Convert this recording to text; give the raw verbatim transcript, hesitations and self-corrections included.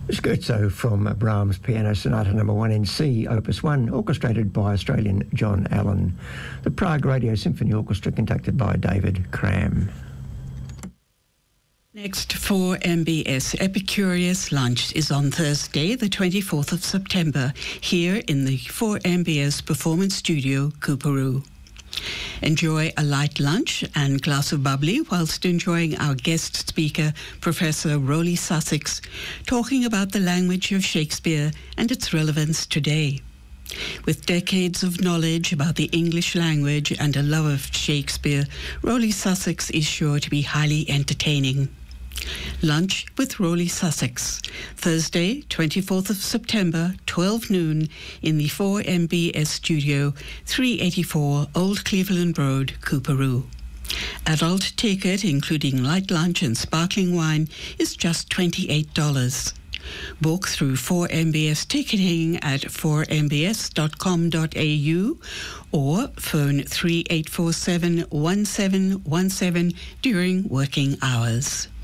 Scherzo from Brahms Piano Sonata Number one in C, Opus one, orchestrated by Australian John Allen. The Prague Radio Symphony Orchestra, conducted by David Cram. Next, four M B S Epicurious Lunch is on Thursday, the twenty-fourth of September, here in the four M B S Performance Studio, Coorparoo. Enjoy a light lunch and glass of bubbly whilst enjoying our guest speaker, Professor Roly Sussex, talking about the language of Shakespeare and its relevance today. With decades of knowledge about the English language and a love of Shakespeare, Roly Sussex is sure to be highly entertaining. Lunch with Roly Sussex, Thursday, twenty-fourth of September, twelve noon, in the four M B S Studio, three eighty-four Old Cleveland Road, Coorparoo. Adult ticket, including light lunch and sparkling wine, is just twenty-eight dollars. Book through four M B S ticketing at four m b s dot com dot a u or phone three eight four seven, one seven one seven during working hours.